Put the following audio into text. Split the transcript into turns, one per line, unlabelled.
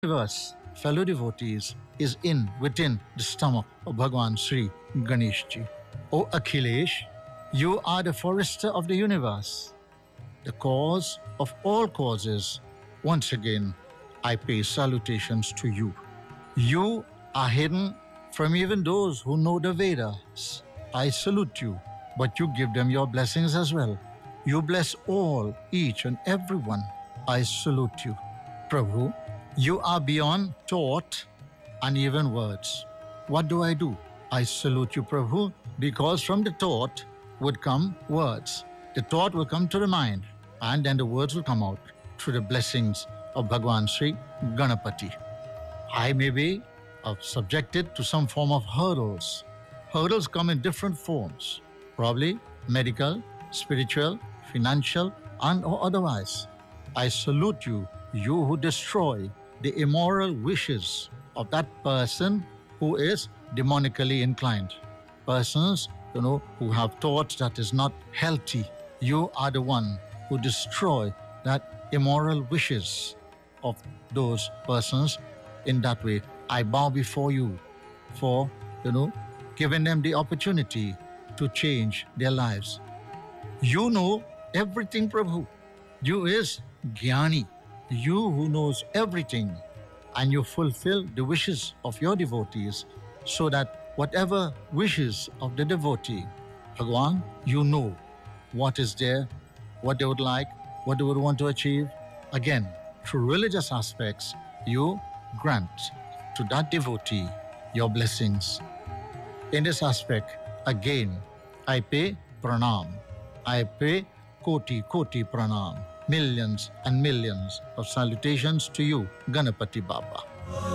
universe, fellow devotees, is within the stomach of Bhagwan Sri Ganesh Ji. O Akhilesh, you are the forester of the universe, the cause of all causes. Once again, I pay salutations to you. You are hidden from even those who know the Vedas. I salute you, but you give them your blessings as well. You bless all, each and every one. I salute you. Prabhu, you are beyond thought and even words. What do? I salute you, Prabhu, because from the thought would come words. The thought will come to the mind, and then the words will come out through the blessings of Bhagwan Sri Ganapati. I may be subjected to some form of hurdles. Hurdles come in different forms, probably medical, spiritual, financial, and or otherwise. I salute you, you who destroy the immoral wishes of that person who is demonically inclined. Persons, who have thoughts that is not healthy. You are the one who destroy that immoral wishes of those persons. In that way, I bow before you for, giving them the opportunity to change their lives. You know everything, Prabhu. You is Jnani. You who knows everything, and you fulfill the wishes of your devotees so that whatever wishes of the devotee, Bhagwan, you know what is there, what they would like, what they would want to achieve. Again, through religious aspects, you grant to that devotee your blessings. In this aspect, again, I pay pranam. I pay koti pranam. Millions and millions of salutations to you, Ganapati Baba.